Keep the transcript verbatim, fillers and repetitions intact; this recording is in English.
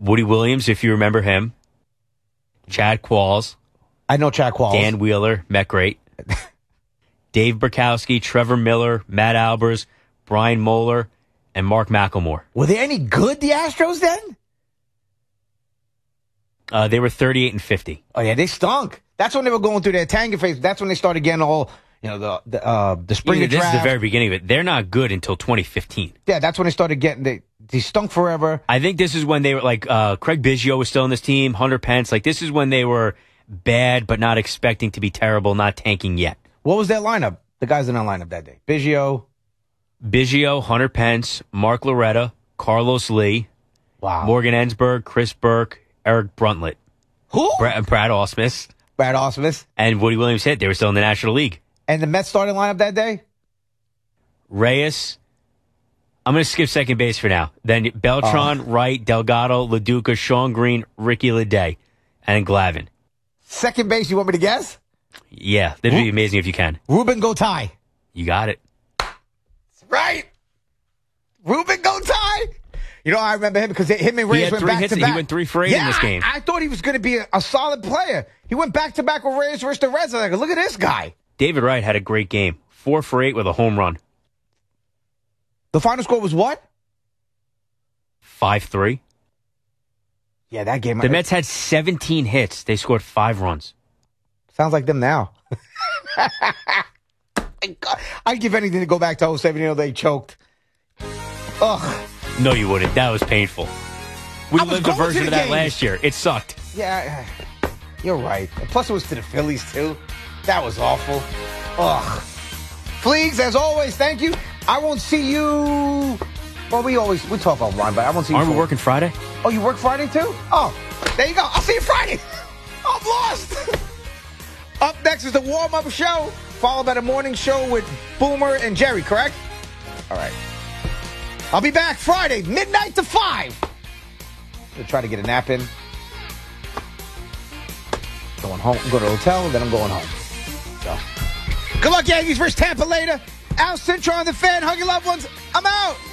Woody Williams, if you remember him. Chad Qualls. I know Chad Qualls. Dan Wheeler, met great. Dave Burkowski, Trevor Miller, Matt Albers, Brian Moeller, and Mark McLemore. Were they any good, the Astros, then? Uh, they were thirty-eight and fifty. Oh, yeah, they stunk. That's when they were going through their tanking phase. That's when they started getting all, you know, the the, uh, the spring Yeah, of this draft. is the very beginning of it. They're not good until twenty fifteen. Yeah, that's when they started getting, they, they stunk forever. I think this is when they were like, uh, Craig Biggio was still on this team, Hunter Pence. Like, this is when they were bad, but not expecting to be terrible, not tanking yet. What was their lineup? The guys in their lineup that day. Biggio. Biggio, Hunter Pence, Mark Loretta, Carlos Lee, Wow. Morgan Ensberg, Chris Burke, Eric Bruntlett. Who? Brad, Brad Ausmus. Brad Ausmus. And Woody Williams hit. They were still in the National League. And the Mets starting lineup that day? Reyes. I'm going to skip second base for now. Then Beltran, Oh. Wright, Delgado, LaDuca, Sean Green, Ricky Leday, and Glavin. Second base, you want me to guess? Yeah, that'd be amazing if you can. Ruben Gotay. You got it. Right. Ruben Gotay. You know, I remember him because him and Reyes had went three back hits. to He back. went three for eight yeah, in this game. I, I thought he was going to be a, a solid player. He went back to back with Reyes versus the Reds. I was like, look at this guy. David Wright had a great game. Four for eight with a home run. The final score was what? five three. Yeah, that game. The Mets had seventeen hits. They scored five runs. Sounds like them now. I'd give anything to go back to oh seven. You know, they choked. Ugh. No, you wouldn't. That was painful. We I was lived a going to version the of that games. last year. It sucked. Yeah, you're right. Plus, it was to the Phillies, too. That was awful. Ugh. Fleegs, as always, thank you. I won't see you. Well, we always we talk online, but I won't see you. Aren't we for- working Friday? Oh, you work Friday, too? Oh, there you go. I'll see you Friday. I'm lost. Up next is the warm-up show, followed by the morning show with Boomer and Jerry, correct? All right. I'll be back Friday, midnight to five. We'll try to get a nap in. Going home, go to the hotel, then I'm going home. So, good luck, Yankees versus Tampa later. Al Cintron, the fan. Hug your loved ones. I'm out.